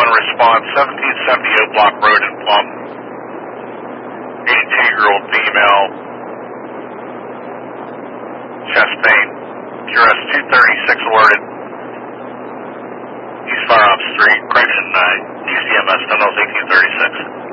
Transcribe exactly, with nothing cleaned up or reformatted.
one response, seventeen seventy Oak Block Road in Plum. eighty-two-year-old female, chest pain. Q R S two thirty-six alerted. East Firehouse Street, correction, uh, E C M S, Tunnels eighteen thirty-six.